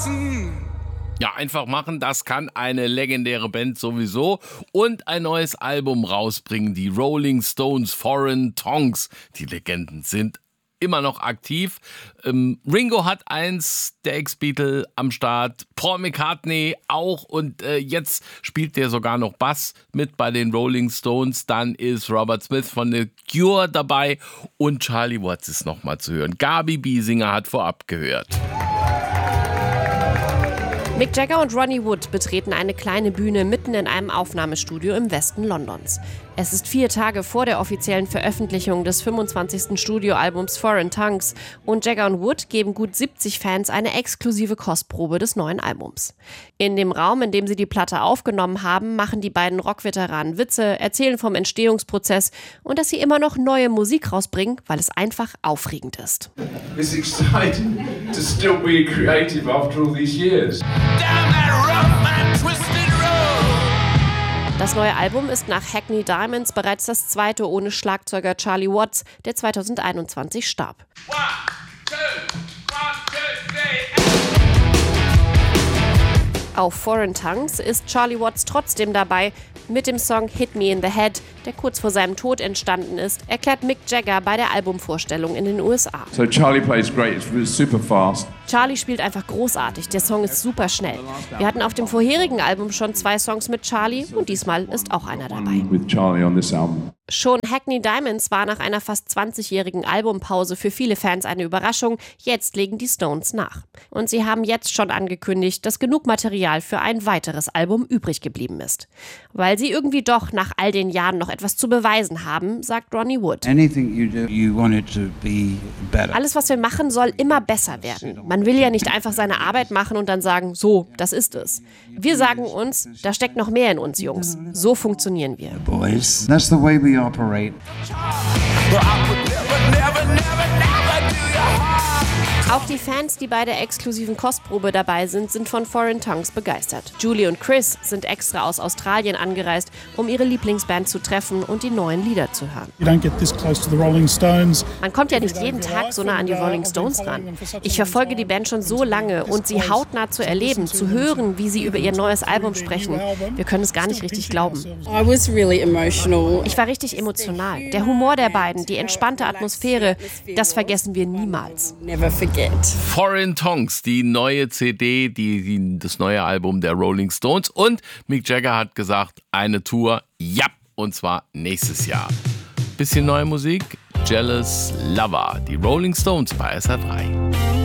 lassen. Ja, einfach machen, das kann eine legendäre Band sowieso. Und ein neues Album rausbringen, die Rolling Stones Foreign Tongues. Die Legenden sind immer noch aktiv. Ringo hat eins, der Ex-Beatle am Start, Paul McCartney auch und jetzt spielt der sogar noch Bass mit bei den Rolling Stones. Dann ist Robert Smith von The Cure dabei und Charlie Watts ist nochmal zu hören. Gabi Biesinger hat vorab gehört. Mick Jagger und Ronnie Wood betreten eine kleine Bühne mitten in einem Aufnahmestudio im Westen Londons. Es ist 4 Tage vor der offiziellen Veröffentlichung des 25. Studioalbums Foreign Tongues und Jagger und Wood geben gut 70 Fans eine exklusive Kostprobe des neuen Albums. In dem Raum, in dem sie die Platte aufgenommen haben, machen die beiden Rockveteranen Witze, erzählen vom Entstehungsprozess und dass sie immer noch neue Musik rausbringen, weil es einfach aufregend ist. It's exciting to still be creative after all these years. Das neue Album ist nach Hackney Diamonds bereits das zweite ohne Schlagzeuger Charlie Watts, der 2021 starb. Auf Foreign Tongues ist Charlie Watts trotzdem dabei. Mit dem Song Hit Me in the Head, der kurz vor seinem Tod entstanden ist, erklärt Mick Jagger bei der Albumvorstellung in den USA. So Charlie plays great, it's super fast. Charlie spielt einfach großartig, der Song ist super schnell. Wir hatten auf dem vorherigen Album schon 2 Songs mit Charlie und diesmal ist auch einer dabei. With Charlie on this album. Schon Hackney Diamonds war nach einer fast 20-jährigen Albumpause für viele Fans eine Überraschung. Jetzt legen die Stones nach. Und sie haben jetzt schon angekündigt, dass genug Material für ein weiteres Album übrig geblieben ist. Weil sie irgendwie doch nach all den Jahren noch etwas zu beweisen haben, sagt Ronnie Wood. Alles, was wir machen, soll immer besser werden. Man will ja nicht einfach seine Arbeit machen und dann sagen, so, das ist es. Wir sagen uns, da steckt noch mehr in uns, Jungs. So funktionieren wir. Boys, that's the way we operate. Auch die Fans, die bei der exklusiven Kostprobe dabei sind, sind von Foreign Tongues begeistert. Julie und Chris sind extra aus Australien angereist, um ihre Lieblingsband zu treffen und die neuen Lieder zu hören. Man kommt ja nicht jeden Tag so nah an die Rolling Stones ran. Ich verfolge die Band schon so lange und sie hautnah zu erleben, zu hören, wie sie über ihr neues Album sprechen. Wir können es gar nicht richtig glauben. Ich war richtig emotional. Der Humor der beiden, die entspannte Atmosphäre, das vergessen wir niemals. Foreign Tongues, die neue CD, das neue Album der Rolling Stones. Und Mick Jagger hat gesagt, eine Tour, ja, und zwar nächstes Jahr. Bisschen neue Musik, Jealous Lover, die Rolling Stones bei SR3.